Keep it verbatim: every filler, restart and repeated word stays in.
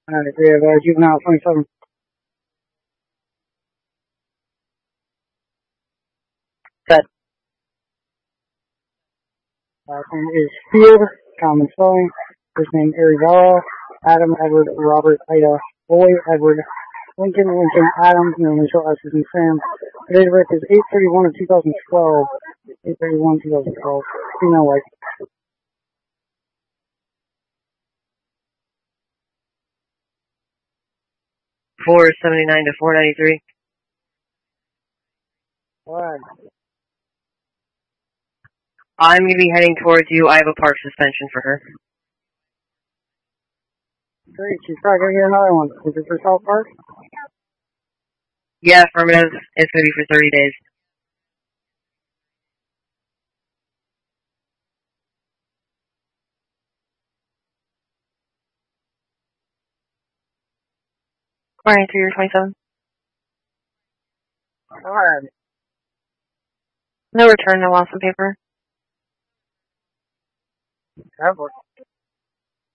Alright, we have uh, juvenile twenty-seven. Set. Last name is Field, common spelling. First name Arizala, Adam Edward Robert Ida Boy Edward Lincoln Lincoln Adams, no initial S is in Sam. Her date of birth is eight thirty-one of two thousand twelve. eight thirty-one, two thousand twelve. Female white. four seventy-nine to four ninety-three. Flag. I'm going to be heading towards you. I have a park suspension for her. Great, she's probably going to get another one. Is it for South Park? Yeah, affirmative. It's going to be for thirty days. ninety-three or twenty-seven. Alright. No return, no loss of paper. That works.